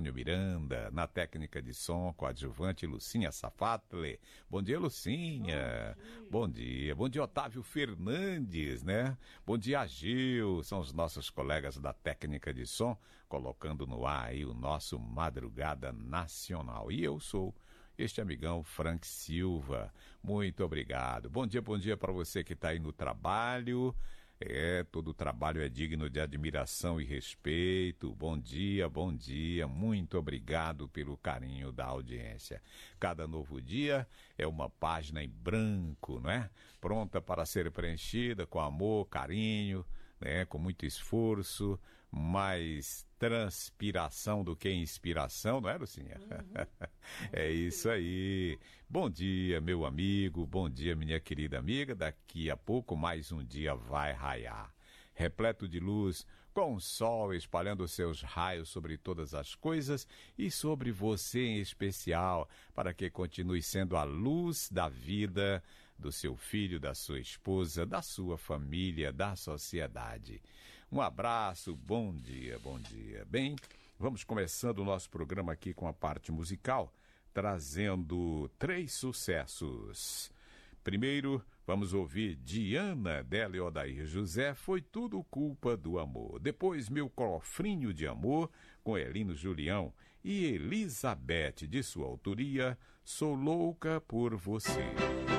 Antônio Miranda, na técnica de som, coadjuvante Lucinha Safatle. Bom dia, Lucinha. Bom dia. Bom dia, Otávio Fernandes, né? Bom dia, Gil. São os nossos colegas da técnica de som, colocando no ar aí o nosso Madrugada Nacional. E eu sou este amigão Frank Silva. Muito obrigado. Bom dia para você que está aí no trabalho. Todo trabalho é digno de admiração e respeito. Bom dia. Muito obrigado pelo carinho da audiência. Cada novo dia é uma página em branco, não é? Pronta para ser preenchida com amor, carinho, né? Com muito esforço, mais transpiração do que inspiração, não é, Lucinha? É isso aí. Bom dia, meu amigo. Bom dia, minha querida amiga. Daqui a pouco mais um dia vai raiar. Repleto de luz, com o sol espalhando seus raios sobre todas as coisas e sobre você em especial, para que continue sendo a luz da vida do seu filho, da sua esposa, da sua família, da sociedade. Um abraço, bom dia. Bem, vamos começando o nosso programa aqui com a parte musical, trazendo 3 sucessos. Primeiro, vamos ouvir Diana, dela e Odair José, Foi Tudo Culpa do Amor. Depois, Meu Cofrinho de Amor, com Elino Julião. E Elizabeth, de sua autoria, Sou Louca por Você.